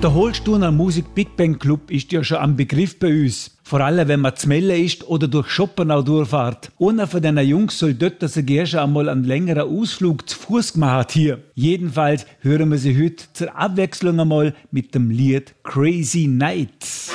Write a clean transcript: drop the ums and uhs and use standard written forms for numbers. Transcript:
Der Holzturner Musik Big Bang Club ist ja schon ein Begriff bei uns. Vor allem, wenn man zu Melle ist oder durch Schoppenau durchfährt. Einer von den Jungs soll dort, dass er gerne schon einmal einen längeren Ausflug zu Fuß gemacht hat hier. Jedenfalls hören wir sie heute zur Abwechslung einmal mit dem Lied Crazy Nights.